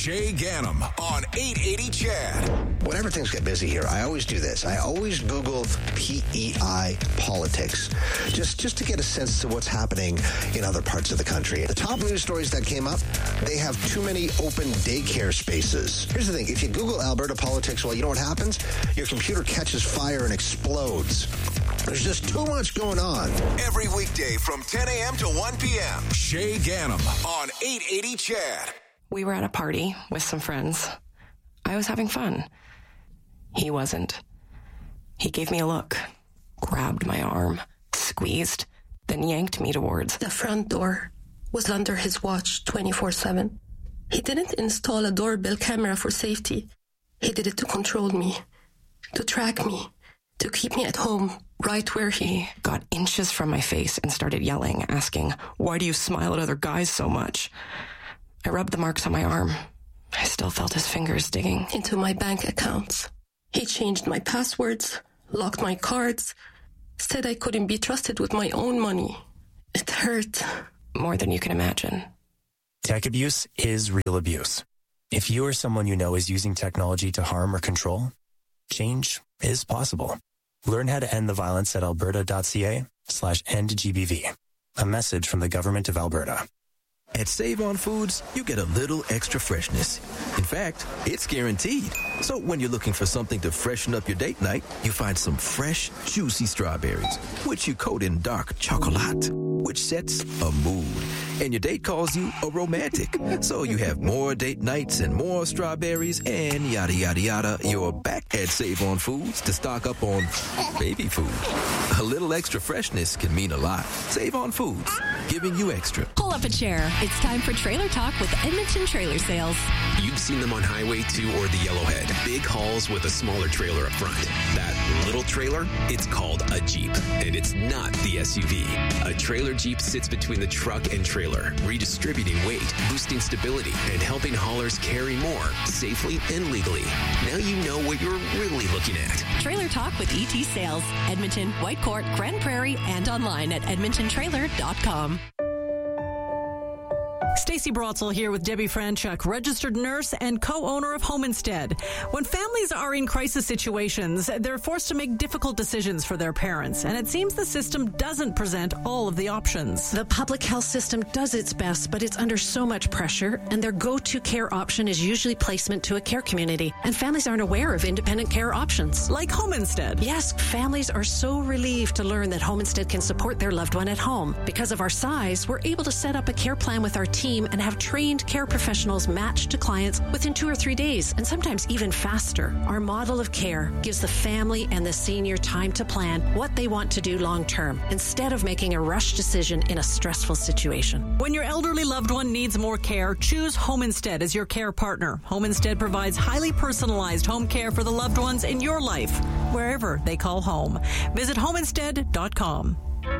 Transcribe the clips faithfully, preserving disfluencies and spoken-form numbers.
Shay Ganem on eight eighty C H A D. Whenever things get busy here, I always do this. I always Google P E I politics, just, just to get a sense to what's happening in other parts of the country. The top news stories that came up, they have too many open daycare spaces. Here's the thing. If you Google Alberta politics, well, you know what happens? Your computer catches fire and explodes. There's just too much going on. Every weekday from ten a.m. to one p.m. Shay Ganem on eight eighty C H A D. We were at a party with some friends. I was having fun. He wasn't. He gave me a look, grabbed my arm, squeezed, then yanked me towards the front door. Was under his watch twenty-four seven. He didn't install a doorbell camera for safety. He did it to control me, to track me, to keep me at home, right where he... He got inches from my face and started yelling, asking, "Why do you smile at other guys so much?" I rubbed the marks on my arm. I still felt his fingers digging into my bank accounts. He changed my passwords, locked my cards, said I couldn't be trusted with my own money. It hurt. More than you can imagine. Tech abuse is real abuse. If you or someone you know is using technology to harm or control, change is possible. Learn how to end the violence at alberta.ca slash end GBV. A message from the Government of Alberta. At Save On Foods, you get a little extra freshness. In fact, it's guaranteed. So when you're looking for something to freshen up your date night, you find some fresh, juicy strawberries, which you coat in dark chocolate, which sets a mood. And your date calls you a romantic. So you have more date nights and more strawberries and yada, yada, yada. You're back at Save On Foods to stock up on baby food. A little extra freshness can mean a lot. Save On Foods, giving you extra. Pull up a chair. It's time for Trailer Talk with Edmonton Trailer Sales. You've seen them on Highway two or the Yellowhead. Big hauls with a smaller trailer up front. That little trailer, it's called a Jeep, and it's not the S U V. A trailer Jeep sits between the truck and trailer, redistributing weight, boosting stability, and helping haulers carry more safely and legally. Now you know what you're really looking at. Trailer Talk with E T Sales. Edmonton, Whitecourt, Grand Prairie, and online at edmonton trailer dot com. Stacey Brotzel here with Debbie Franchuk, registered nurse and co-owner of Home Instead. When families are in crisis situations, they're forced to make difficult decisions for their parents, and it seems the system doesn't present all of the options. The public health system does its best, but it's under so much pressure, and their go-to care option is usually placement to a care community, and families aren't aware of independent care options. Like Home Instead. Yes, families are so relieved to learn that Home Instead can support their loved one at home. Because of our size, we're able to set up a care plan with our team and have trained care professionals matched to clients within two or three days, and sometimes even faster. Our model of care gives the family and the senior time to plan what they want to do long term, instead of making a rush decision in a stressful situation. When your elderly loved one needs more care, choose Home Instead as your care partner. Home Instead provides highly personalized home care for the loved ones in your life, wherever they call home. Visit home instead dot com.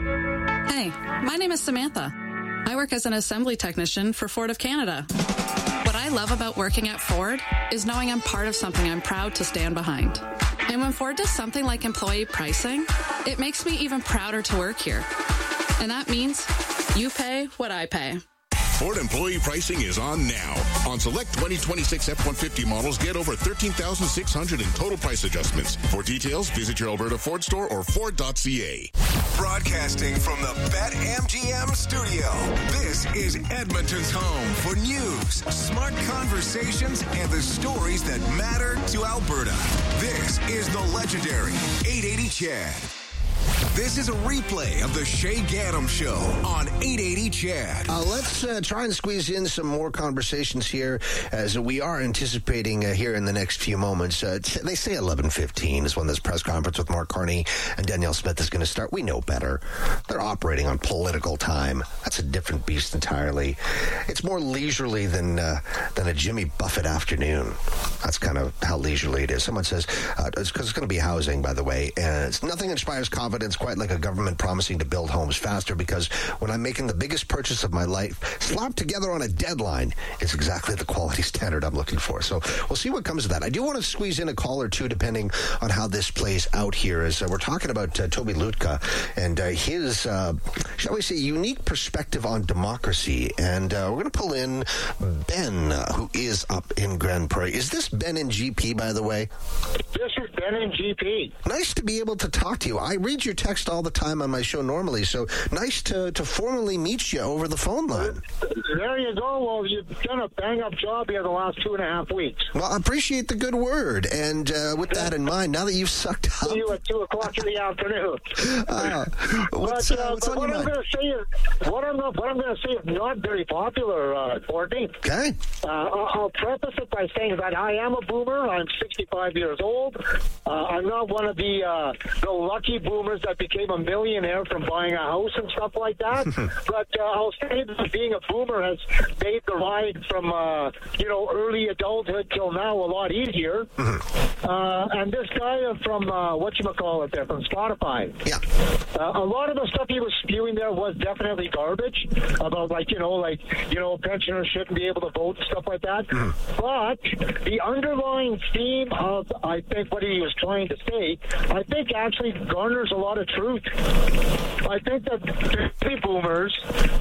Hey, my name is Samantha. I work as an assembly technician for Ford of Canada. What I love about working at Ford is knowing I'm part of something I'm proud to stand behind. And when Ford does something like employee pricing, it makes me even prouder to work here. And that means you pay what I pay. Ford employee pricing is on now. On select twenty twenty-six F one fifty models, get over thirteen thousand six hundred dollars in total price adjustments. For details, visit your Alberta Ford store or Ford dot C A. Broadcasting from the BetMGM studio, this is Edmonton's home for news, smart conversations, and the stories that matter to Alberta. This is the legendary eight eighty C H A D. This is a replay of the Shay Ganem Show on eight eighty C H A D. Uh, let's uh, try and squeeze in some more conversations here, as we are anticipating uh, here in the next few moments. Uh, t- they say eleven fifteen is when this press conference with Mark Carney and Danielle Smith is going to start. We know better. They're operating on political time. That's a different beast entirely. It's more leisurely than uh, than a Jimmy Buffett afternoon. That's kind of how leisurely it is. Someone says, uh, it's because it's going to be housing, by the way, and it's nothing inspires confidence quite quite like a government promising to build homes faster, because when I'm making the biggest purchase of my life, slapped together on a deadline, it's exactly the quality standard I'm looking for. So we'll see what comes of that. I do want to squeeze in a call or two depending on how this plays out here, as uh, we're talking about uh, Toby Lutka and uh, his, uh, shall we say, unique perspective on democracy. And uh, we're going to pull in Ben, uh, who is up in Grand Prairie. Is this Ben in G P, by the way? This is Ben in G P. Nice to be able to talk to you. I read your text all the time on my show normally, so nice to, to formally meet you over the phone line. There you go. Well, you've done a bang-up job here the last two and a half weeks. Well, I appreciate the good word. And uh, with that in mind, now that you've sucked up... See you at two o'clock in the afternoon. Uh, what's, but, uh, uh, what's but on what your I'm mind? going to say is, what I'm, what I'm going to say is not very popular, uh, Courtney. Okay. Uh, I'll, I'll preface it by saying that I am a boomer. I'm sixty-five years old. Uh, I'm not one of the uh, the lucky boomers that became a millionaire from buying a house and stuff like that. But uh, I'll say that being a boomer has made the ride from uh, you know early adulthood till now a lot easier. Uh, and this guy from uh, whatchamacallit there from Spotify. Yeah. Uh, a lot of the stuff he was spewing there was definitely garbage about like you know like you know pensioners shouldn't be able to vote and stuff like that. Mm. But the underlying theme of I think what he was trying to say, I think actually garners a lot of truth. I think that baby boomers,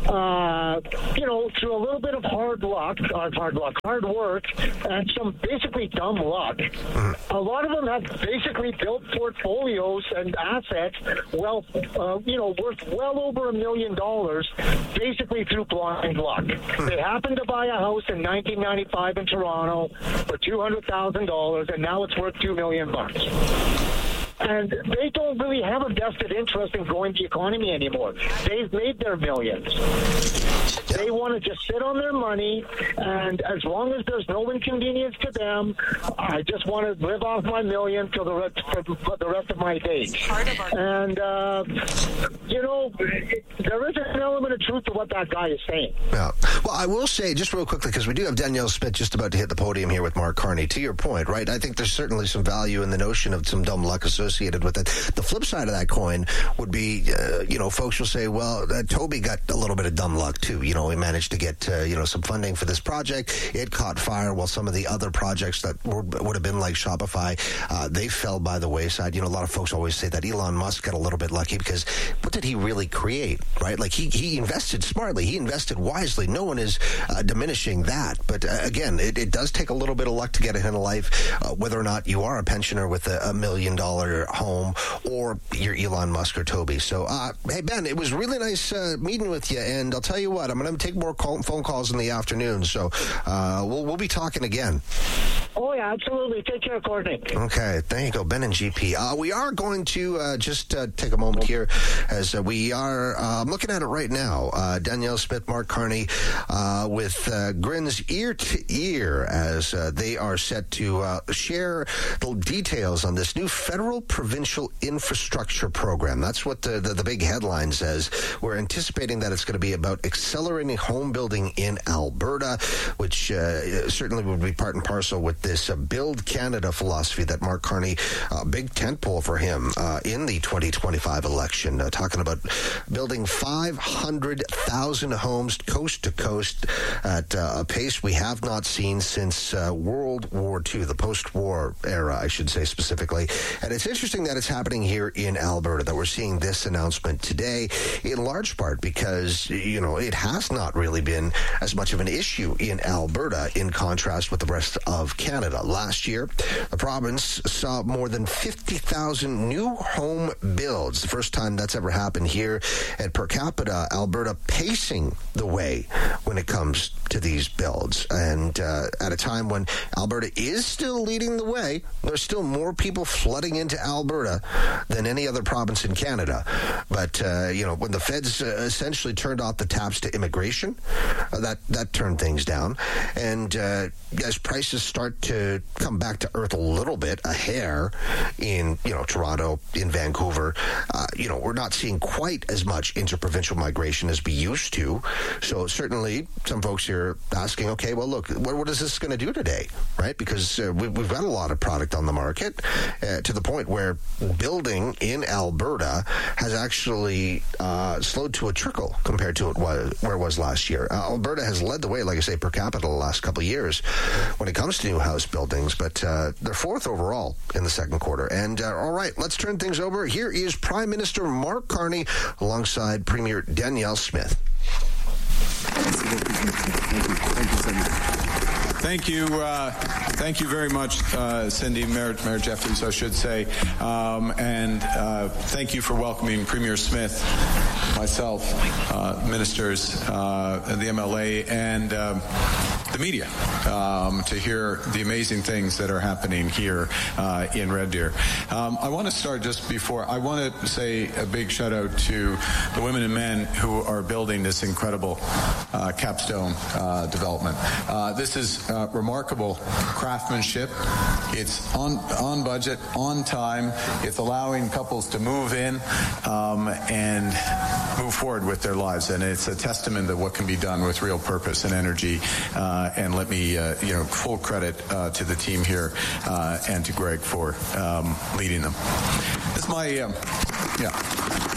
uh, you know, through a little bit of hard luck, uh, hard luck, hard work, and some basically dumb luck, a lot of them have basically built portfolios and assets, well, uh, you know, worth well over a million dollars, basically through blind luck. They happened to buy a house in nineteen ninety-five in Toronto for two hundred thousand dollars, and now it's worth two million bucks. And they don't really have a vested interest in growing the economy anymore. They've made their millions. They want to just sit on their money, and as long as there's no inconvenience to them, I just want to live off my million for the rest, for the rest of my days. And, uh, you know, there is an element of truth to what that guy is saying. Yeah. Well, I will say, just real quickly, because we do have Danielle Smith just about to hit the podium here with Mark Carney, to your point, right? I think there's certainly some value in the notion of some dumb luck associated with it. The flip side of that coin would be, uh, you know, folks will say, well, uh, Toby got a little bit of dumb luck, too. You know, he managed to get, uh, you know, some funding for this project. It caught fire while some of the other projects that were, would have been like Shopify, uh, they fell by the wayside. You know, a lot of folks always say that Elon Musk got a little bit lucky because what did he really create, right? Like, he, he invested smartly. He invested wisely. No one is uh, diminishing that. But, uh, again, it, it does take a little bit of luck to get ahead in life, uh, whether or not you are a pensioner with a, a million-dollar home or you're Elon Musk or Toby. So, uh, hey, Ben, it was really nice uh, meeting with you. And I'll tell you what, I'm going to take more call, phone calls in the afternoon. So uh, we'll, we'll be talking again. Oh, yeah, absolutely. Take care, Courtney. Okay, there you go, Ben and G P. Uh, we are going to uh, just uh, take a moment here as uh, we are uh, I'm looking at it right now. Uh, Danielle Smith, Mark Carney uh, with uh, grins ear to ear as uh, they are set to uh, share the details on this new federal provincial infrastructure program. That's what the, the, the big headline says. We're anticipating that it's going to be about accelerating home building in Alberta, which uh, certainly would be part and parcel with this uh, Build Canada philosophy that Mark Carney, uh, big tentpole for him uh, in the twenty twenty-five election, uh, talking about building five hundred thousand homes coast to coast at uh, a pace we have not seen since uh, World War Two, the post-war era, I should say specifically. And it's interesting that it's happening here in Alberta, that we're seeing this announcement today, in large part because, you know, it has not really been as much of an issue in Alberta in contrast with the rest of Canada. Last year, the province saw more than fifty thousand new home builds, the first time that's ever happened here. And per capita, Alberta pacing the way when it comes to these builds. And uh, at a time when Alberta is still leading the way, there's still more people flooding into Alberta than any other province in Canada. But, uh, you know, when the feds uh, essentially turned off the taps to immigration, uh, that, that turned things down. And uh, as prices start to come back to earth a little bit, a hair in, you know, Toronto, in Vancouver, uh, you know, we're not seeing seeing quite as much interprovincial migration as we used to. So certainly some folks here asking, okay, well, look, what, what is this going to do today, right? Because uh, we, we've got a lot of product on the market uh, to the point where building in Alberta has actually uh, slowed to a trickle compared to it was, where it was last year. Uh, Alberta has led the way, like I say, per capita the last couple of years when it comes to new house buildings, but uh, they're fourth overall in the second quarter. And uh, all right, let's turn things over. Here is Prime Minister Mark Carney alongside Premier Danielle Smith. Thank you. Uh, thank you very much, uh, Cindy, Mayor, Mayor Jeffries, I should say. Um, and uh, thank you for welcoming Premier Smith, myself, uh, ministers, uh, the M L A, and um, the media um, to hear the amazing things that are happening here uh, in Red Deer. Um, I want to start just before, I want to say a big shout out to the women and men who are building this incredible uh, capstone uh, development. Uh, this is uh, remarkable craftsmanship. It's on, on budget, on time. It's allowing couples to move in um, and move forward with their lives. And it's a testament to what can be done with real purpose and energy. Uh, and let me, uh, you know, full credit uh, to the team here uh, and to Greg for um, leading them. This is my, um, yeah.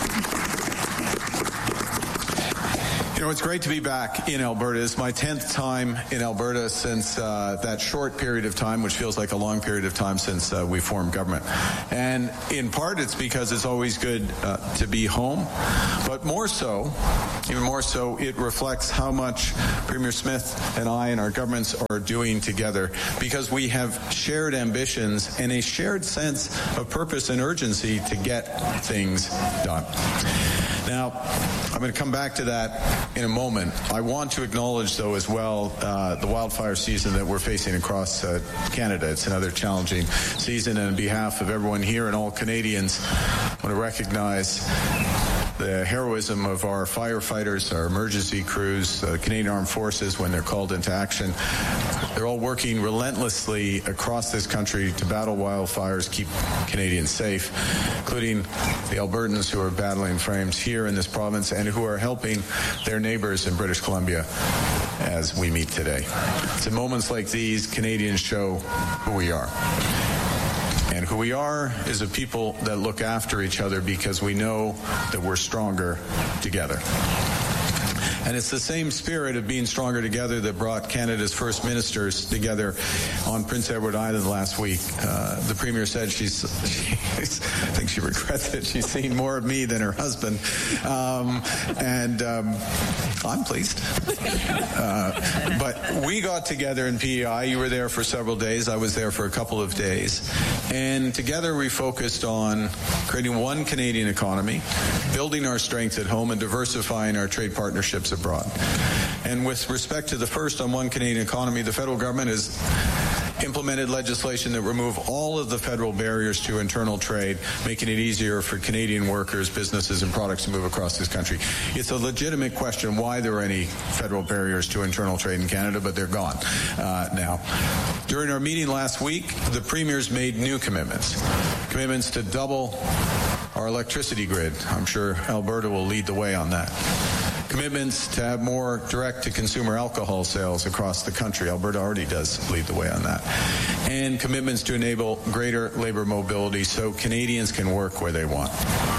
You know, it's great to be back in Alberta. It's my tenth time in Alberta since uh, that short period of time, which feels like a long period of time since uh, we formed government. And in part, it's because it's always good uh, to be home. But more so, even more so, it reflects how much Premier Smith and I and our governments are doing together, because we have shared ambitions and a shared sense of purpose and urgency to get things done. Now, I'm going to come back to that in a moment. I want to acknowledge, though, as well, uh, the wildfire season that we're facing across uh, Canada. It's another challenging season, and on behalf of everyone here and all Canadians, I want to recognize the heroism of our firefighters, our emergency crews, uh, Canadian Armed Forces when they're called into action. They're all working relentlessly across this country to battle wildfires, keep Canadians safe, including the Albertans who are battling flames here in this province and who are helping their neighbors in British Columbia as we meet today. It's in moments like these, Canadians show who we are. And who we are is a people that look after each other because we know that we're stronger together. And it's the same spirit of being stronger together that brought Canada's first ministers together on Prince Edward Island last week. Uh, the Premier said she's, she's, I think she regrets it. She's seen more of me than her husband. Um, and um, I'm pleased. Uh, but we got together in P E I. You were there for several days. I was there for a couple of days. And together we focused on creating one Canadian economy, building our strength at home, and diversifying our trade partnerships abroad. And with respect to the first on one Canadian economy, the federal government has implemented legislation that remove all of the federal barriers to internal trade, making it easier for Canadian workers, businesses, and products to move across this country. It's a legitimate question why there are any federal barriers to internal trade in Canada, but they're gone uh, now. During our meeting last week, the premiers made new commitments, commitments to double our electricity grid. I'm sure Alberta will lead the way on that. Commitments to have more direct-to-consumer alcohol sales across the country. Alberta already does lead the way on that. And commitments to enable greater labor mobility so Canadians can work where they want.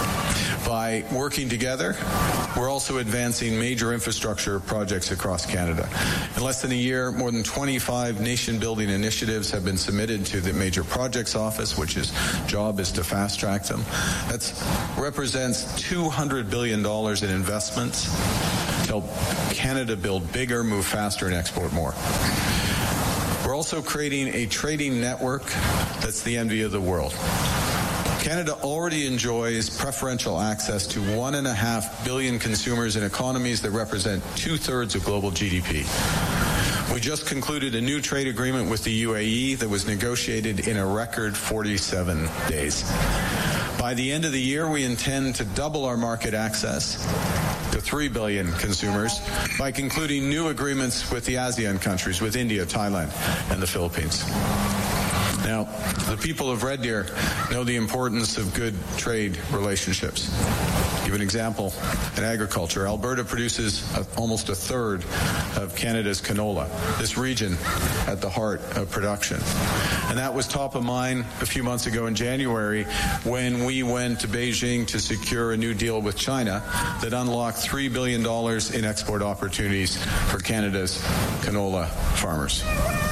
By working together, we're also advancing major infrastructure projects across Canada. In less than a year, more than twenty-five nation-building initiatives have been submitted to the Major Projects Office, which is job is to fast-track them. That represents two hundred billion dollars in investments to help Canada build bigger, move faster, and export more. We're also creating a trading network that's the envy of the world. Canada already enjoys preferential access to one and a half billion consumers in economies that represent two-thirds of global G D P. We just concluded a new trade agreement with the U A E that was negotiated in a record forty-seven days. By the end of the year, we intend to double our market access to three billion consumers by concluding new agreements with the ASEAN countries, with India, Thailand, and the Philippines. Now, the people of Red Deer know the importance of good trade relationships. Give an example in agriculture. Alberta produces a, almost a third of Canada's canola. This region at the heart of production. And that was top of mind a few months ago in January when we went to Beijing to secure a new deal with China that unlocked three billion dollars in export opportunities for Canada's canola farmers.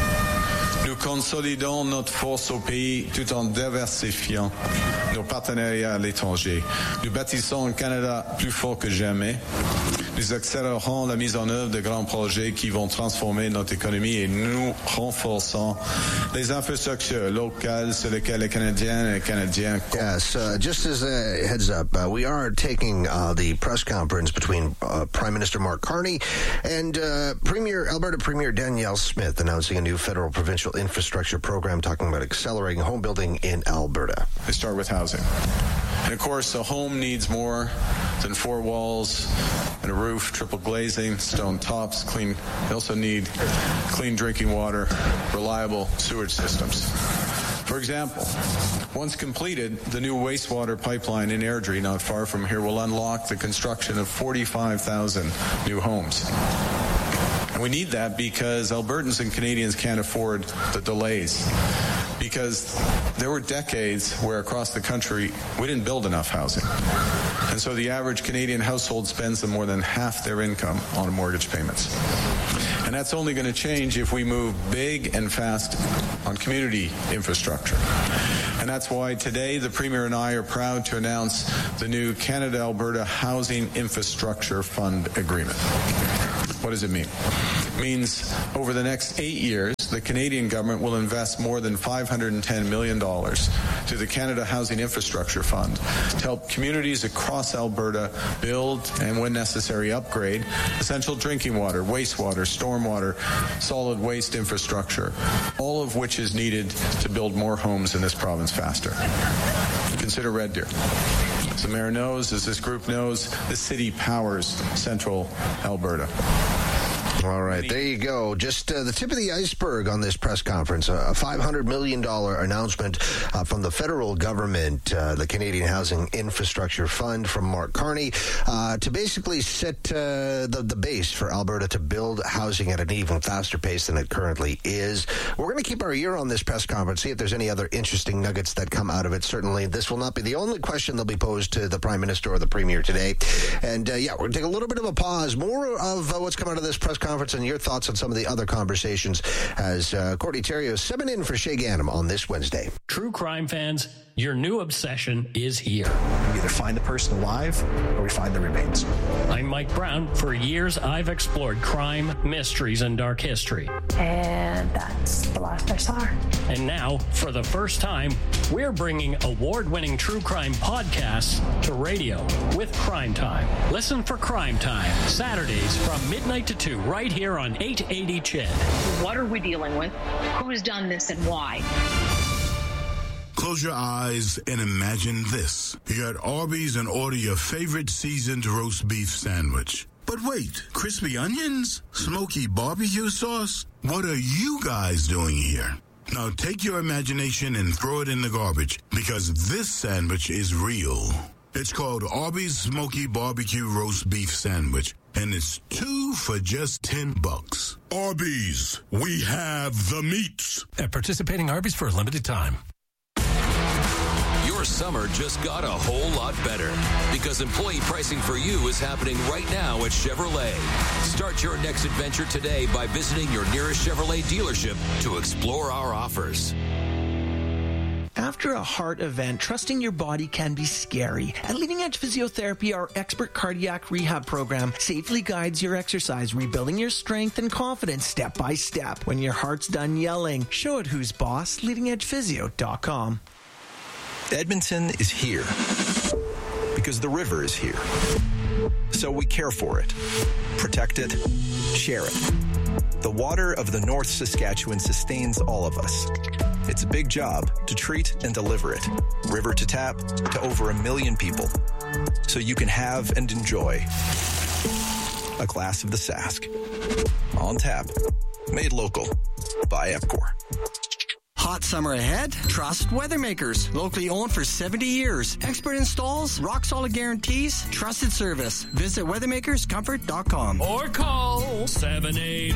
Nous consolidons notre force au pays tout en diversifiant nos partenariats à l'étranger. Nous bâtissons un Canada plus fort que jamais. Nous accélérons la mise en œuvre de grands projets qui vont transformer notre économie et nous renforçons les infrastructures locales sur lesquelles les Canadiens et les Canadiens. Yes, uh, just as a heads up, uh, we are taking uh, the press conference between uh, Prime Minister Mark Carney and uh, Premier Alberta Premier Danielle Smith announcing a new federal provincial infrastructure program talking about accelerating home building in Alberta. They start with housing. And of course, a home needs more than four walls and a roof, triple glazing, stone tops, clean. They also need clean drinking water, reliable sewage systems. For example, once completed, the new wastewater pipeline in Airdrie, not far from here, will unlock the construction of forty-five thousand new homes. And we need that because Albertans and Canadians can't afford the delays. Because there were decades where across the country we didn't build enough housing. And so the average Canadian household spends more than half their income on mortgage payments. And that's only going to change if we move big and fast on community infrastructure. And that's why today the Premier and I are proud to announce the new Canada-Alberta Housing Infrastructure Fund Agreement. What does it mean? It means over the next eight years, the Canadian government will invest more than five hundred ten million dollars to the Canada Housing Infrastructure Fund to help communities across Alberta build and, when necessary, upgrade essential drinking water, wastewater, stormwater, solid waste infrastructure, all of which is needed to build more homes in this province faster. Consider Red Deer. As the mayor knows, as this group knows, the city powers central Alberta. All right, there you go. Just uh, the tip of the iceberg on this press conference. A five hundred million dollars announcement uh, from the federal government, uh, the Canadian Housing Infrastructure Fund from Mark Carney, uh, to basically set uh, the, the base for Alberta to build housing at an even faster pace than it currently is. We're going to keep our ear on this press conference, see if there's any other interesting nuggets that come out of it. Certainly, this will not be the only question that'll be posed to the Prime Minister or the Premier today. And, uh, yeah, we're going to take a little bit of a pause. More of uh, what's come out of this press conference and your thoughts on some of the other conversations as uh, Courtney Theriault is subbing in for Shay Ganem on this Wednesday. True crime fans, your new obsession is here. We either find the person alive or we find the remains. I'm Mike Brown. For years, I've explored crime, mysteries, and dark history. And that's the last I saw her. And now, for the first time, we're bringing award-winning true crime podcasts to radio with Crime Time. Listen for Crime Time, Saturdays from midnight to two, right here on eight eighty C H E D. What are we dealing with? Who's done this and why? Close your eyes and imagine this. You're at Arby's and order your favorite seasoned roast beef sandwich. But wait, crispy onions? Smoky barbecue sauce? What are you guys doing here? Now take your imagination and throw it in the garbage, because this sandwich is real. It's called Arby's Smoky Barbecue Roast Beef Sandwich, and it's two for just ten bucks. Arby's, we have the meats. At participating Arby's for a limited time. Your summer just got a whole lot better because employee pricing for you is happening right now at Chevrolet. Start your next adventure today by visiting your nearest Chevrolet dealership to explore our offers. After a heart event, trusting your body can be scary. At Leading Edge Physiotherapy, our expert cardiac rehab program safely guides your exercise, rebuilding your strength and confidence step by step. When your heart's done yelling, show it who's boss, leading edge physio dot com. Edmonton is here because the river is here. So we care for it, protect it, share it. The water of the North Saskatchewan sustains all of us. It's a big job to treat and deliver it, river to tap, to over a million people, so you can have and enjoy a glass of the Sask. On tap, made local by Epcor. Hot summer ahead? Trust Weathermakers. Locally owned for seventy years. Expert installs, rock solid guarantees, trusted service. Visit weathermakers comfort dot com. Or call seven eight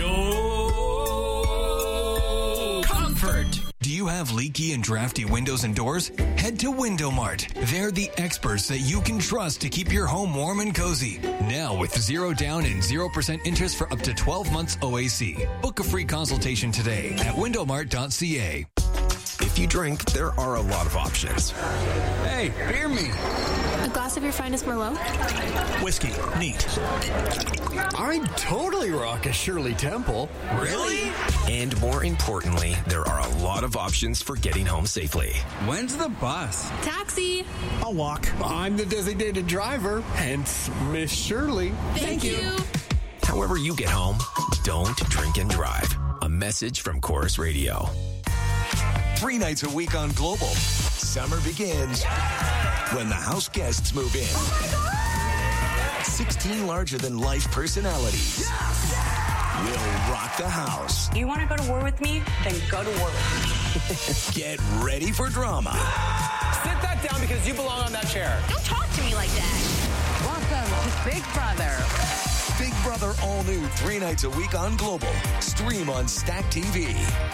zero comfort. Do you have leaky and drafty windows and doors? Head to Window Mart. They're the experts that you can trust to keep your home warm and cozy. Now with zero down and zero percent interest for up to twelve months O A C. Book a free consultation today at window mart dot c a. If you drink, there are a lot of options. Hey, beer me. A glass of your finest Merlot? Whiskey. Neat. I'd totally rock a Shirley Temple. Really? And more importantly, there are a lot of options for getting home safely. When's the bus? Taxi. I'll walk. I'm the designated driver, hence Miss Shirley. Thank, Thank you. you. However you get home, don't drink and drive. A message from Chorus Radio. Three nights a week on Global. Summer begins when the house guests move in. Oh sixteen larger-than-life personalities will rock the house. You want to go to war with me? Then go to war with me. Get ready for drama. Sit that down because you belong on that chair. Don't talk to me like that. Welcome to Big Brother. Big Brother all new three nights a week on Global. Stream on Stack T V.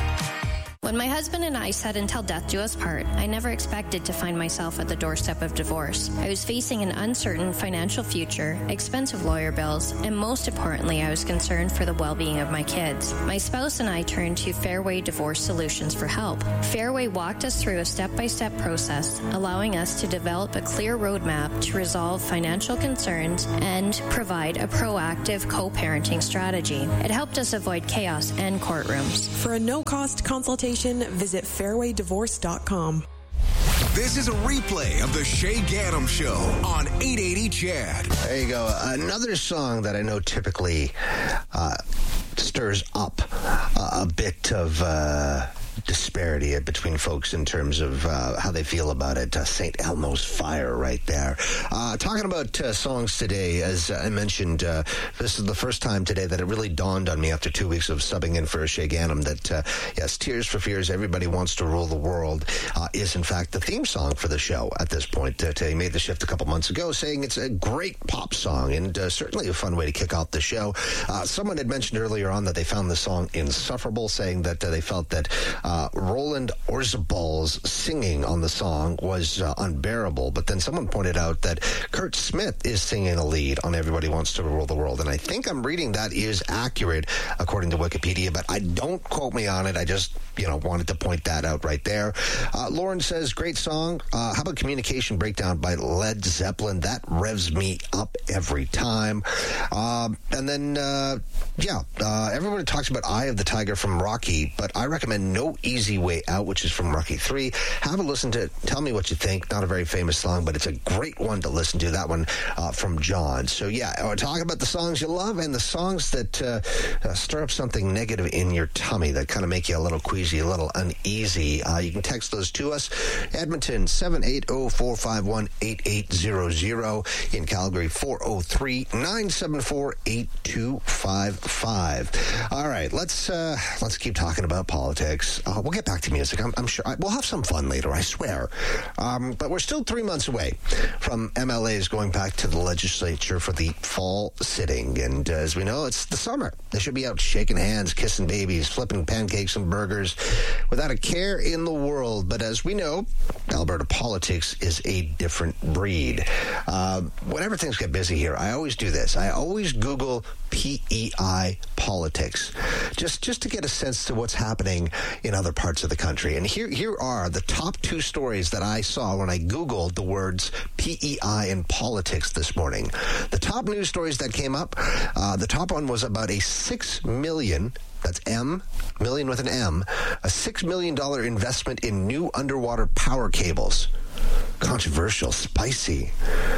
When my husband and I said until death do us part, I never expected to find myself at the doorstep of divorce. I was facing an uncertain financial future, expensive lawyer bills, and most importantly, I was concerned for the well-being of my kids. My spouse and I turned to Fairway Divorce Solutions for help. Fairway walked us through a step-by-step process, allowing us to develop a clear roadmap to resolve financial concerns and provide a proactive co-parenting strategy. It helped us avoid chaos and courtrooms. For a no-cost consultation, visit fairway divorce dot com. This is a replay of the Shay Gaddam Show on eight eighty C H A D. There you go. Another song that I know typically uh, stirs up uh, a bit of uh, disparity between folks in terms of uh, how they feel about it. Uh, Saint Elmo's Fire right there. Uh, talking about uh, songs today, as I mentioned, uh, this is the first time today that it really dawned on me after two weeks of subbing in for Shay Gaddam that, uh, yes, Tears for Fears, Everybody Wants to Rule the World uh, is, in fact, the theme song for the show at this point. Uh, he made the shift a couple months ago, saying it's a great pop song and uh, certainly a fun way to kick off the show. Uh, someone had mentioned earlier on that they found the song insufferable, saying that uh, they felt that uh, Roland Orzabal's singing on the song was uh, unbearable. But then someone pointed out that Kurt Smith is singing a lead on Everybody Wants to Rule the World. And I think I'm reading that is accurate according to Wikipedia, but I don't quote me on it. I just, you know, wanted to point that out right there. Uh, Lauren says, great song. Uh, how about Communication Breakdown by Led Zeppelin? That revs me up every time. Um, and then, uh, yeah, uh, everybody talks about Eye of the Tiger from Rocky, but I recommend No Easy Way Out, which is from Rocky three. Have a listen to it. Tell me what you think. Not a very famous song, but it's a great one to listen to. That one uh, from John. So, yeah, we're talking about the songs you love and the songs that uh, uh, stir up something negative in your tummy that kind of make you a little queasy, a little uneasy. Uh, you can text those to us. Edmonton, seven eight zero, four five one, eight eight zero zero. In Calgary, four oh three, nine seven four, eight two five five. All right, let's uh, let's keep talking about politics. Uh, we'll get back to music. I'm, I'm sure I, we'll have some fun later, I swear. Um, but we're still three months away from M L As going back to the legislature for the fall sitting. And uh, as we know, it's the summer. They should be out shaking hands, kissing babies, flipping pancakes and burgers without a care in the world. But as we know, Alberta politics is a different breed. Uh, whenever things get busy here, I always do this. I always Google P E I politics, just just to get a sense to what's happening in other parts of the country. And here here are the top two stories that I saw when I Googled the words P E I and politics this morning. The top news stories that came up, uh, the top one was about a six million, that's M, million with an M, a six million dollars investment in new underwater power cables. Controversial, spicy.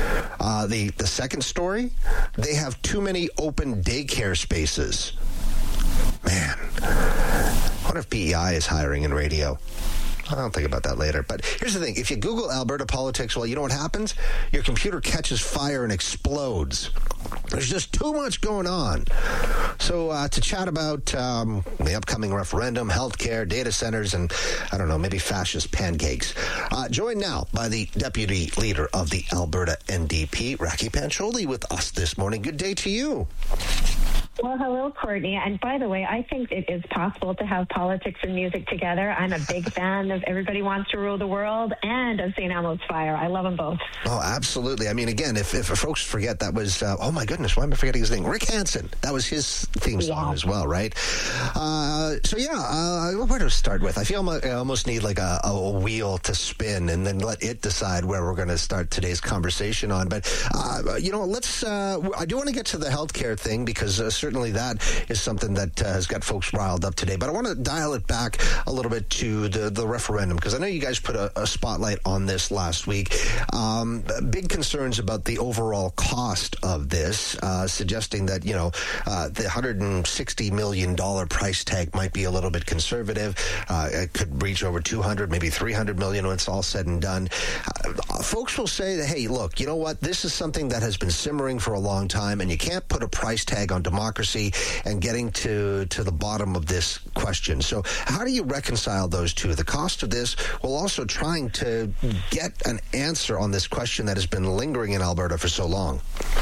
Uh, the, the second story, they have too many open daycare spaces. Man, what if P E I is hiring in radio? I'll think about that later. But here's the thing. If you Google Alberta politics, well, you know what happens? Your computer catches fire and explodes. There's just too much going on. So uh, to chat about um, the upcoming referendum, healthcare, data centers, and, I don't know, maybe fascist pancakes. Uh, joined now by the Deputy Leader of the Alberta N D P, Rakhi Pancholi, with us this morning. Good day to you. Well, hello, Courtney. And by the way, I think it is possible to have politics and music together. I'm a big fan of Everybody Wants to Rule the World and of Saint Elmo's Fire. I love them both. Oh, absolutely. I mean, again, if, if folks forget, that was, uh, oh my goodness, why am I forgetting his name? Rick Hansen. That was his theme song yeah. as well, right? Uh, so, yeah, uh, where to start with? I feel I almost need like a, a wheel to spin and then let it decide where we're going to start today's conversation on. But, uh, you know, let's, uh, I do want to get to the healthcare thing because uh, certainly that is something that uh, has got folks riled up today. But I want to dial it back a little bit to the, the referendum, because I know you guys put a, a spotlight on this last week. Um, big concerns about the overall cost of this, uh, suggesting that, you know, uh, the one hundred sixty million dollars price tag might be a little bit conservative. Uh, it could reach over two hundred, maybe three hundred million when it's all said and done. Uh, folks will say that, hey, look, you know what? This is something that has been simmering for a long time, and you can't put a price tag on democracy and getting to, to the bottom of this question. So how do you reconcile those two? The cost of this while also trying to get an answer on this question that has been lingering in Alberta for so long?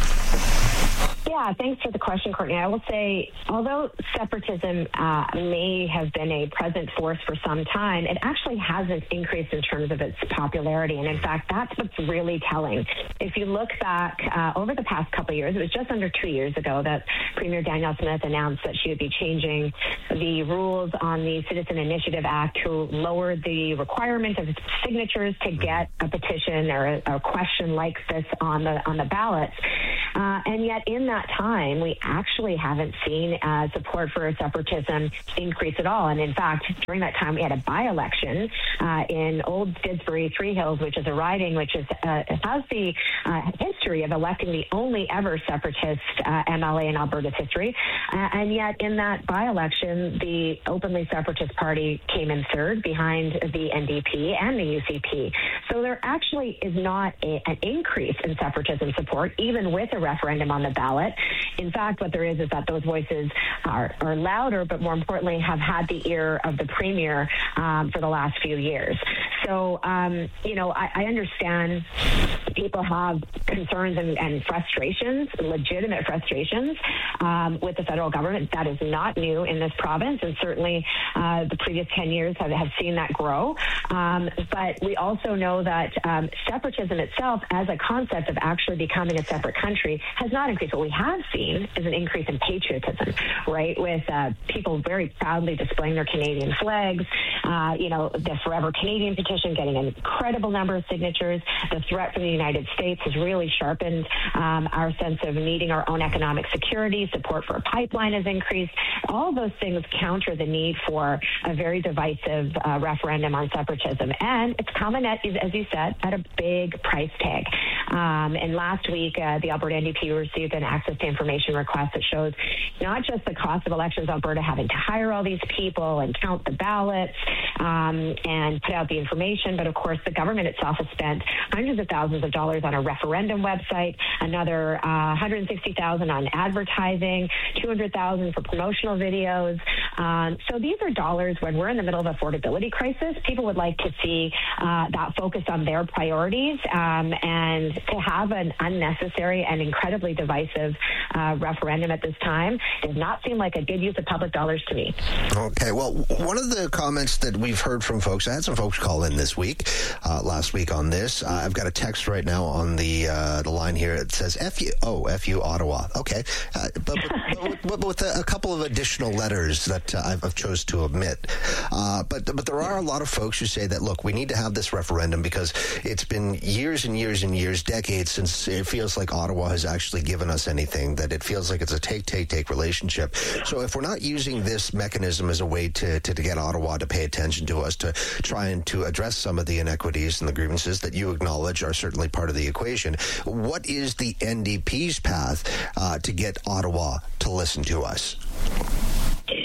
Yeah, thanks for the question, Courtney. I will say, although separatism uh, may have been a present force for some time, it actually hasn't increased in terms of its popularity. And in fact, that's what's really telling. If you look back uh, over the past couple of years, it was just under two years ago that Premier Danielle Smith announced that she would be changing the rules on the Citizen Initiative Act to lower the requirement of signatures to get a petition or a, a question like this on the on the ballots. Uh, and yet in that time, we actually haven't seen uh, support for separatism increase at all. And in fact, during that time, we had a by-election uh, in Old Didsbury Three Hills, which is a riding which is uh, has the uh, history of electing the only ever separatist uh, M L A in Alberta's history. Uh, and yet in that by-election, the openly separatist party came in third behind the N D P and the U C P. So there actually is not a, an increase in separatism support, even with a referendum on the ballot. In fact, what there is is that those voices are, are louder, but more importantly, have had the ear of the Premier um, for the last few years. So, um, you know, I, I understand people have concerns and, and frustrations, legitimate frustrations um, with the federal government. That is not new in this province, and certainly uh, the previous ten years have, have seen that grow. Um, but we also know that um, separatism itself as a concept of actually becoming a separate country has not increased. What we have seen is an increase in patriotism, right, with uh, people very proudly displaying their Canadian flags, uh, you know, the Forever Canadian petition getting an incredible number of signatures. The threat from the United States has really sharpened um, our sense of needing our own economic security. Support for a pipeline has increased. All of those things counter the need for a very divisive uh, referendum on separatism. And it's coming at, as you said, at a big price tag. Um, and last week, uh, the Alberta N D P received an access to information request that shows not just the cost of elections, Alberta having to hire all these people and count the ballots um, and put out the information, but of course the government itself has spent hundreds of thousands of dollars on a referendum website, another uh, one hundred sixty thousand dollars on advertising, two hundred thousand dollars for promotional videos. Um, so these are dollars when we're in the middle of affordability crisis. People would like to see uh, that focus on their priorities um, and to have an unnecessary and incredibly divisive uh, referendum at this time does not seem like a good use of public dollars to me. Okay, well, one of the comments that we've heard from folks, I had some folks call in this week, uh, last week on this. Uh, I've got a text right now on the uh, the line here. It says F U, oh, F U Ottawa. Okay, uh, but, but, but, but with a, a couple of additional letters that uh, I've, I've chose to omit. Uh, but but there are a lot of folks who say that, look, we need to have this referendum because it's been years and years and years, decades since it feels like Ottawa has actually given us anything, that it feels like it's a take, take, take relationship. So if we're not using this mechanism as a way to, to, to get Ottawa to pay attention to us, to try and to address some of the inequities and the grievances that you acknowledge are certainly part of the equation, what is the N D P's path uh, to get Ottawa to listen to us? Well,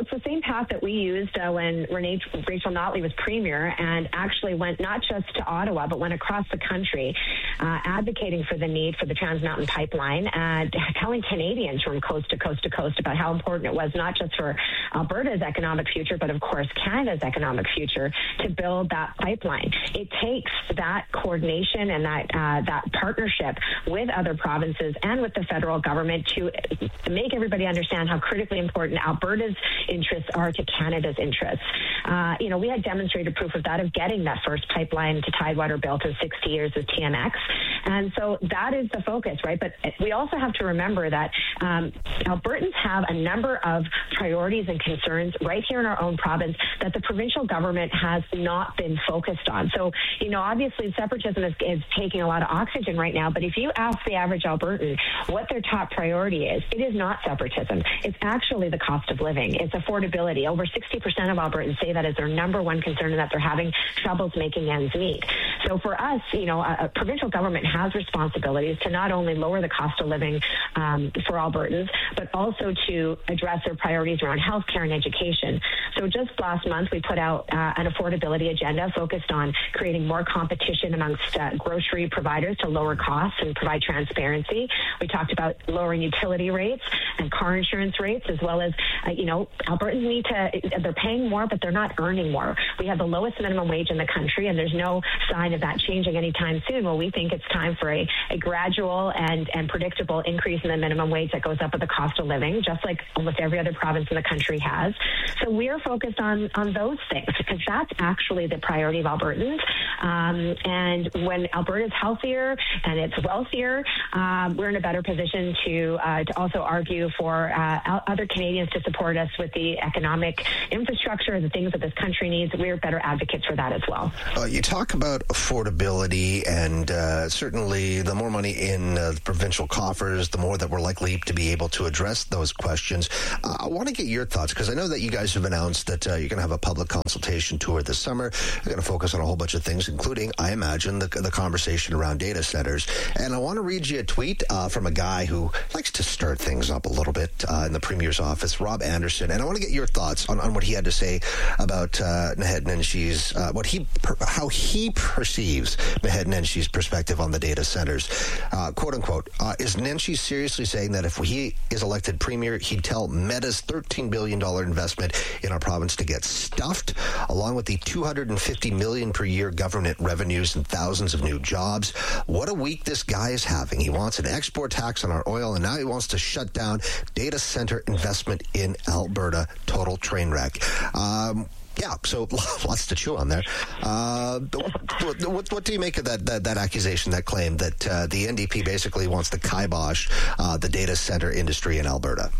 it's the same path that we used uh, when Renee, Rachel Notley was premier, and actually went not just to Ottawa, but went across the country, uh, advocating for the need for the Trans Mountain Pipeline, and telling Canadians from coast to coast to coast about how important it was, not just for Alberta's economic future, but of course Canada's economic future, to build that pipeline. It takes that coordination and that uh, that partnership with other provinces and with the federal government to make everybody understand how critically important Alberta's interests are to Canada's interests. Uh, you know, we had demonstrated proof of that, of getting that first pipeline to Tidewater built in sixty years with T M X. And so that is the focus, right? But we also have to remember that um, Albertans have a number of priorities and concerns right here in our own province that the provincial government has not been focused on. So, you know, obviously separatism is, is taking a lot of oxygen right now, but if you ask the average Albertan what their top priority is, it is not separatism. It's actually the cost of living. It's affordability. Over sixty percent of Albertans say that is their number one concern, and that they're having troubles making ends meet. So for us, you know, a, a provincial government has responsibilities to not only lower the cost of living um, for Albertans, but also to address their priorities around healthcare and education. So just last month, we put out uh, an affordability agenda focused on creating more competition amongst uh, grocery providers to lower costs and provide transparency. We talked about lowering utility rates and car insurance rates, as well as, uh, you know, Albertans need to, they're paying more, but they're not earning more. We have the lowest minimum wage in the country, and there's no sign of that changing anytime soon. Well, we think it's time for a, a gradual and, and predictable increase in the minimum wage that goes up with the cost of living, just like almost every other province in the country has. So we're focused on, on those things, because that's actually the priority of Albertans. Um, and when Alberta is healthier and it's wealthier, um, we're in a better position to uh, to also argue for uh, other Canadians to support us with the economic infrastructure, the things that this country needs. We're better advocates for that as well. Uh, you talk about affordability, and uh, certainly the more money in uh, the provincial coffers, the more that we're likely to be able to address those questions. Uh, I want to get your thoughts, because I know that you guys have announced that uh, you're going to have a public consultation tour this summer. You're going to focus on a whole bunch of things, including, I imagine, the, the conversation around data centers. And I want to read you a tweet uh, from a guy who likes to stir things up a little bit uh, in the Premier's office, Rob Anderson. And I want to get your thoughts on, on what he had to say about uh, Naheed Nenshi's, uh, what he, per, how he perceives Naheed Nenshi's perspective on the data centers. Uh, quote unquote, uh, is Nenshi seriously saying that if he is elected Premier, he'd tell Meta's thirteen billion dollars investment in our province to get stuffed, along with the two hundred fifty million dollars per year government revenues and thousands of new jobs? What a week this guy is having. He wants an export tax on our oil, and now he wants to shut down data center investment in Alberta. Total train wreck. Um, Yeah, so lots to chew on there. Uh, what, what, what do you make of that, that, that accusation, that claim that uh, the N D P basically wants to kibosh uh, the data center industry in Alberta?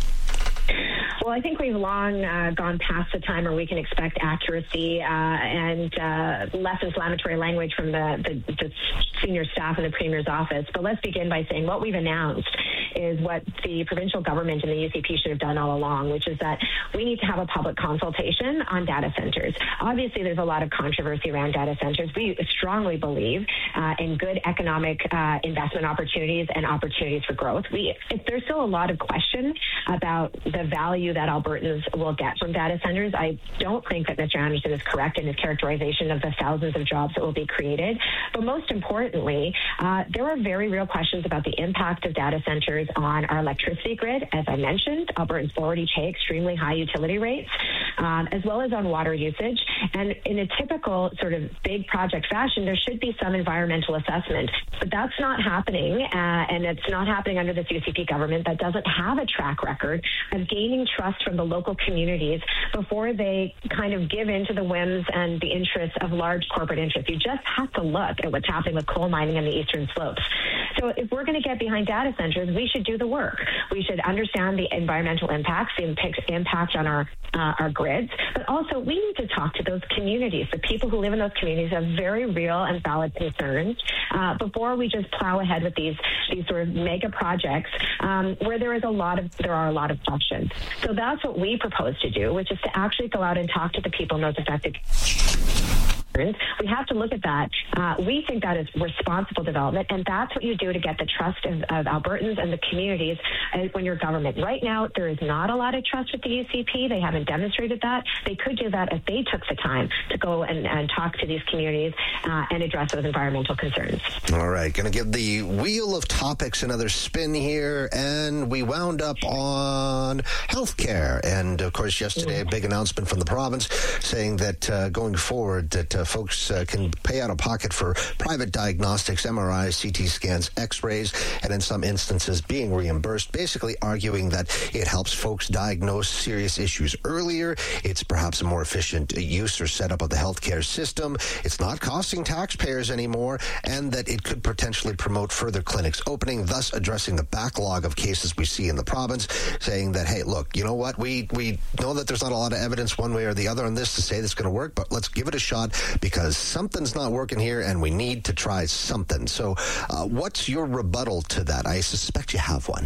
Well, I think we've long uh, gone past the time where we can expect accuracy uh, and uh, less inflammatory language from the, the, the senior staff in the Premier's office. But let's begin by saying what we've announced is what the provincial government and the U C P should have done all along, which is that we need to have a public consultation on data centers. Obviously, there's a lot of controversy around data centers. We strongly believe uh, in good economic uh, investment opportunities and opportunities for growth. We, if there's still a lot of question about the value that Albertans will get from data centers, I don't think that Mister Anderson is correct in his characterization of the thousands of jobs that will be created. But most importantly, uh, there are very real questions about the impact of data centers on our electricity grid. As I mentioned, Albertans already pay extremely high utility rates, um, as well as on water usage. And in a typical sort of big project fashion, there should be some environmental assessment. But that's not happening, uh, and it's not happening under this U C P government that doesn't have a track record of gaining trust from the local communities before they kind of give in to the whims and the interests of large corporate interests. You just have to look at what's happening with coal mining in the eastern slopes. So if we're going to get behind data centers, we should do the work. We should understand the environmental impacts, the impact on our uh, our grids, but also we need to talk to those communities. The people who live in those communities have very real and valid concerns uh, before we just plow ahead with these these sort of mega projects um, where there is a lot of there are a lot of questions. So that's what we propose to do, which is to actually go out and talk to the people in those affected. We have to look at that. Uh, we think that is responsible development, and that's what you do to get the trust of, of Albertans and the communities uh, when you're government. Right now, there is not a lot of trust with the U C P. They haven't demonstrated that. They could do that if they took the time to go and, and talk to these communities uh, and address those environmental concerns. All right, going to give the wheel of topics another spin here, and we wound up on healthcare. And, of course, yesterday, a big announcement from the province saying that uh, going forward, that uh, folks uh, can pay out of pocket for private diagnostics, M R Is, C T scans, X-rays, and in some instances being reimbursed, basically arguing that it helps folks diagnose serious issues earlier. It's perhaps a more efficient use or setup of the healthcare system. It's not costing taxpayers anymore, and that it could potentially promote further clinics opening, thus addressing the backlog of cases we see in the province, saying that, hey, look, you know what, we, we know that there's not a lot of evidence one way or the other on this to say that's going to work, but let's give it a shot because something's not working here and we need to try something. So uh, what's your rebuttal to that? I suspect you have one.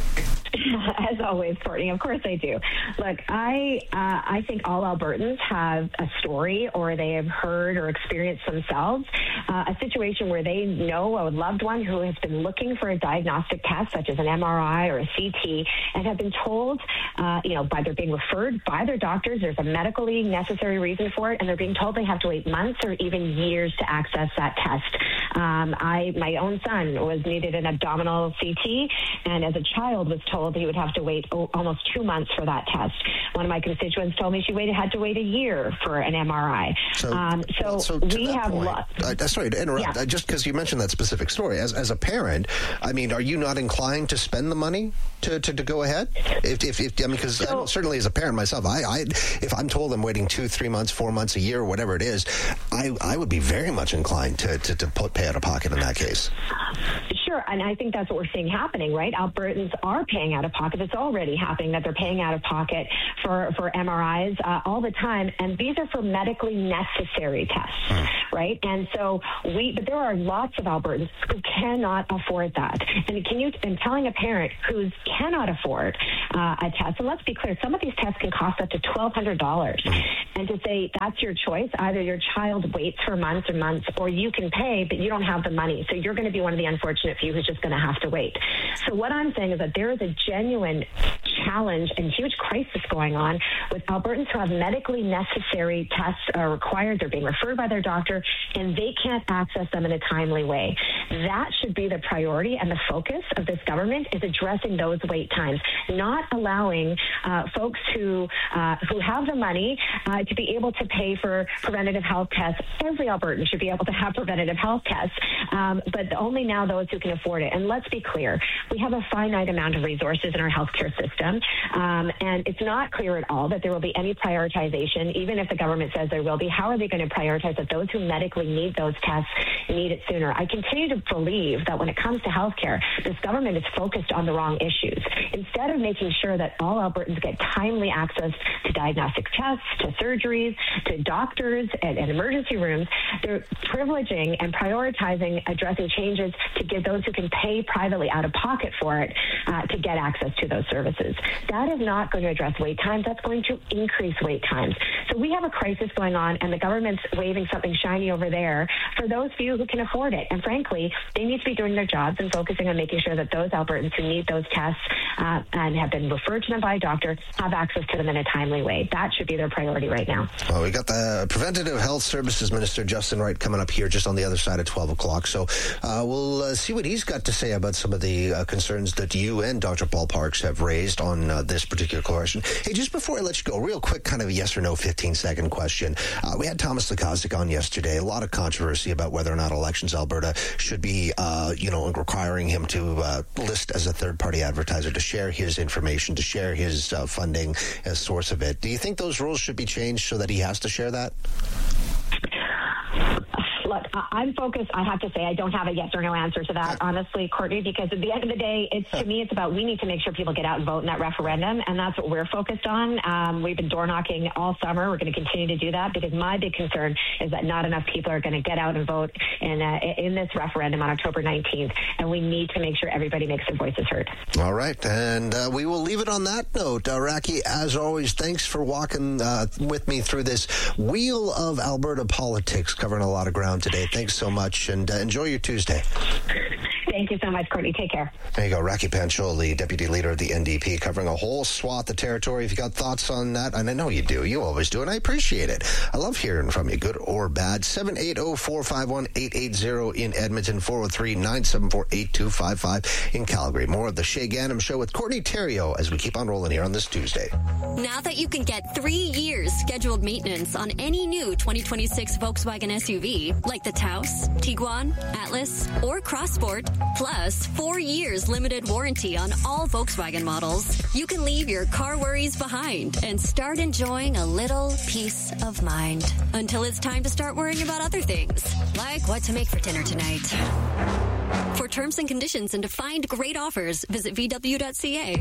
As always, Courtney, of course I do. Look, I uh, I think all Albertans have a story, or they have heard or experienced themselves uh, a situation where they know a loved one who has been looking for a diagnostic test, such as an M R I or a C T, and have been told, uh, you know, by they're being referred by their doctors, there's a medically necessary reason for it, and they're being told they have to wait months or even years to access that test. Um, I, my own son was needed an abdominal C T, and as a child was told he would have to wait oh, almost two months for that test. One of my constituents told me she waited had to wait a year for an M R I. So, um, so, well, so we have lots. Uh, sorry to interrupt. Yeah. Uh, just because you mentioned that specific story, as as a parent, I mean, are you not inclined to spend the money to, to, to go ahead? If, if, if I mean, because so, certainly as a parent myself, I, I if I'm told I'm waiting two, three months, four months, a year, or whatever it is, I I would be very much inclined to to, to put pay out of pocket in that case. Sure, and I think that's what we're seeing happening, right? Albertans are paying out of pocket. It's already happening that they're paying out of pocket for, for M R Is uh, all the time, and these are for medically necessary tests, mm. right? And so we, but there are lots of Albertans who cannot afford that. And can you, and telling a parent who cannot afford uh, a test, and let's be clear, some of these tests can cost up to twelve hundred dollars, mm. and to say that's your choice, either your child waits for months or months, or you can pay, but you don't have the money, so you're going to be one of the unfortunate few who's just going to have to wait. So what I'm saying is that there is a genuine challenge and huge crisis going on with Albertans who have medically necessary tests are required. They're being referred by their doctor, and they can't access them in a timely way. That should be the priority, and the focus of this government is addressing those wait times, not allowing uh, folks who uh, who have the money uh, to be able to pay for preventative health tests. Every Albertan should be able to have preventative health tests, um, but only now those who can afford it. And let's be clear, we have a finite amount of resources in our healthcare system, um, and it's not clear at all that there will be any prioritization, even if the government says there will be. How are they going to prioritize that those who medically need those tests need it sooner? I continue to believe that when it comes to healthcare, this government is focused on the wrong issues. Instead of making sure that all Albertans get timely access to diagnostic tests, to surgeries, to doctors and, and emergency rooms, they're privileging and prioritizing addressing changes to give those who can pay privately out of pocket for it uh, to get access to those services. That is not going to address wait times. That's going to increase wait times. So we have a crisis going on, and the government's waving something shiny over there for those few who can afford it. And frankly, they need to be doing their jobs and focusing on making sure that those Albertans who need those tests uh, and have been referred to them by a doctor have access to them in a timely way. That should be their priority right now. Well, we got the Preventative Health Services Minister, Justin Wright, coming up here just on the other side at twelve o'clock. So uh, we'll uh, see what he's got to say about some of the uh, concerns that you and Doctor Paul Parks have raised on uh, this particular question. Hey, just before I let you go, real quick kind of a yes or no fifteen-second question. Uh, we had Thomas Lukaszuk on yesterday. A lot of controversy about whether or not Elections Alberta should be, uh, you know, requiring him to uh, list as a third-party advertiser, to share his information, to share his uh, funding as source of it. Do you think those rules should be changed so that he has to share that? look, I- I'm focused. I have to say, I don't have a yes or no answer to that, honestly, Courtney, because at the end of the day, it's to me, it's about we need to make sure people get out and vote in that referendum, and that's what we're focused on. Um, we've been door knocking all summer. We're going to continue to do that because my big concern is that not enough people are going to get out and vote in uh, in this referendum on October nineteenth, and we need to make sure everybody makes their voices heard. All right, and uh, we will leave it on that note. Uh, Raki, as always, thanks for walking uh, with me through this wheel of Alberta politics, covering a lot of ground today. Thanks so much, and uh, enjoy your Tuesday. Thank you so much, Courtney. Take care. There you go. Raki Pancholi, Deputy Leader of the N D P, covering a whole swath of territory. If you got thoughts on that, and I know you do, you always do, and I appreciate it. I love hearing from you, good or bad. seven eight zero, four five one, eight eight zero in Edmonton, four oh three, nine seven four, eight two five five in Calgary. More of the Shay Gannam Show with Courtney Theriault as we keep on rolling here on this Tuesday. Now that you can get three years scheduled maintenance on any new twenty twenty-six Volkswagen S U V, like the Taos, Tiguan, Atlas, or Crossport, plus four years limited warranty on all Volkswagen models, you can leave your car worries behind and start enjoying a little peace of mind until it's time to start worrying about other things, like what to make for dinner tonight. For terms and conditions and to find great offers, visit v w dot c a.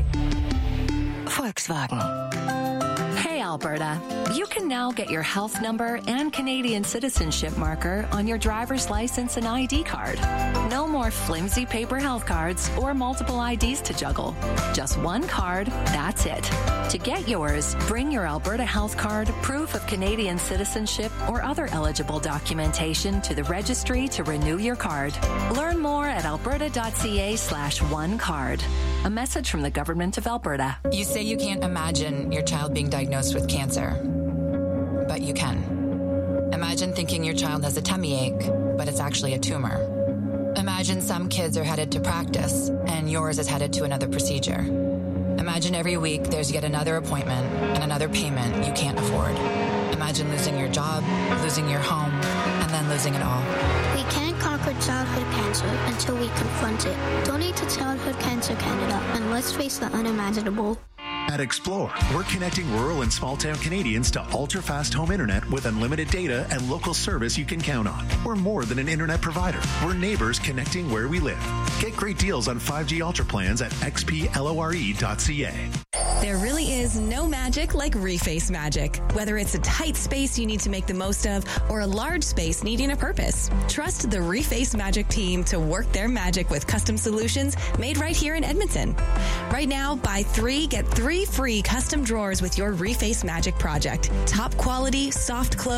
Volkswagen. Hey, Alberta. You can now get your health number and Canadian citizenship marker on your driver's license and I D card. No more flimsy paper health cards or multiple I Ds to juggle. Just one card, that's it. To get yours, bring your Alberta health card, proof of Canadian citizenship, or other eligible documentation to the registry to renew your card. Learn more at alberta.ca slash one card. A message from the Government of Alberta. You say you can't imagine your child being diagnosed with cancer, but you can. Imagine thinking your child has a tummy ache, but it's actually a tumor. Imagine some kids are headed to practice, and yours is headed to another procedure. Imagine every week there's yet another appointment and another payment you can't afford. Imagine losing your job, losing your home, and then losing it all. We can't conquer childhood cancer until we confront it. Donate to Childhood Cancer Canada, and let's face the unimaginable. At Explore, we're connecting rural and small-town Canadians to ultra-fast home internet with unlimited data and local service you can count on. We're more than an internet provider. We're neighbors connecting where we live. Get great deals on five G Ultra plans at x p lore dot c a. There really is no magic like Reface magic. Whether it's a tight space you need to make the most of or a large space needing a purpose, trust the Reface Magic team to work their magic with custom solutions made right here in Edmonton. Right now, buy three, get three free custom drawers with your Reface Magic project. Top quality, soft close.